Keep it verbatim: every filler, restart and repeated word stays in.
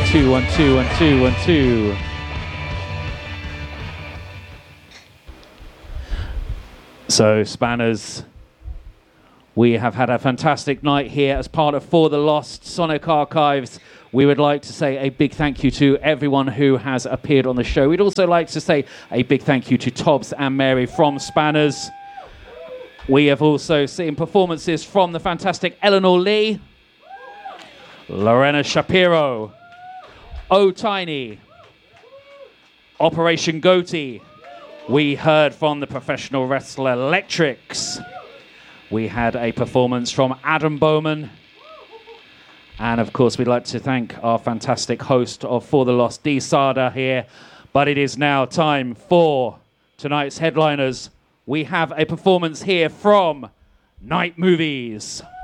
two, one, two, one, two, one, two. So, Spanners, we have had a fantastic night here as part of For the Lost Sonic Archives. We would like to say a big thank you to everyone who has appeared on the show. We'd also like to say a big thank you to Tobbs and Mary from Spanners. We have also seen performances from the fantastic Eleanor Lee, Lorena Shapiro, Oh Tiny, Operation Goatee. We heard from the professional wrestler Electrics. We had a performance from Adam Bowman. And of course, we'd like to thank our fantastic host of For the Lost, Dee Sada, here. But it is now time for tonight's headliners. We have a performance here from Night Movies.